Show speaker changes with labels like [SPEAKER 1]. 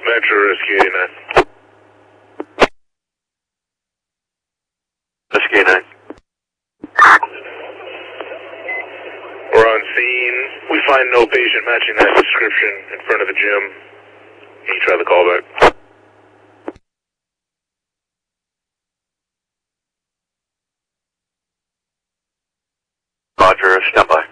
[SPEAKER 1] Metro Rescue 89. Rescue 9. We're on scene. We find no patient matching that description in front of the gym. Can you try the callback? Roger, stand by.